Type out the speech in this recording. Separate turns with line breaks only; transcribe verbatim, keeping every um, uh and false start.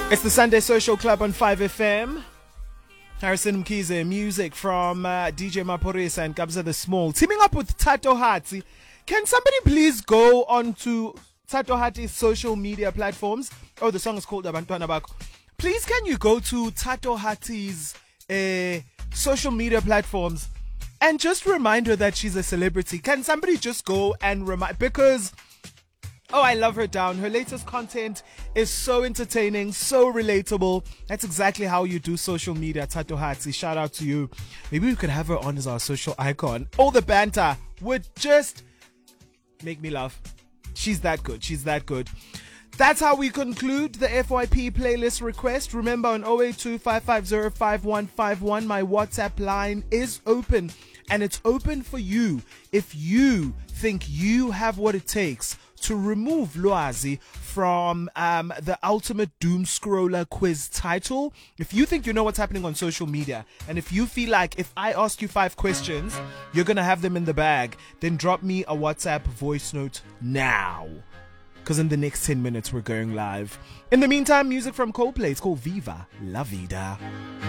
It's the Sunday Social Club on five F M. Harrison Mkhize, music from uh, D J Maphorisa and Kabza the Small. Teaming up with Thato Hati. Can somebody please go on to Thato Hati's social media platforms? Oh, the song is called Abantwana Bakho. Please, can you go to Thato Hati's uh, social media platforms and just remind her that she's a celebrity? Can somebody just go and remind, because oh, I love her down. Her latest content is so entertaining, so relatable. That's exactly how you do social media, Thato Hati. Shout out to you. Maybe we could have her on as our social icon. All the banter would just make me laugh. She's that good. She's that good. That's how we conclude the F Y P playlist request. Remember, on zero eight two, five five zero, five one five one, my WhatsApp line is open. And it's open for you if you think you have what it takes to remove Lwazi from um, the Ultimate Doom Scroller quiz title. If you think you know what's happening on social media, and if you feel like if I ask you five questions, you're going to have them in the bag, then drop me a WhatsApp voice note now. Because in the next ten minutes, we're going live. In the meantime, music from Coldplay. It's called Viva La Vida.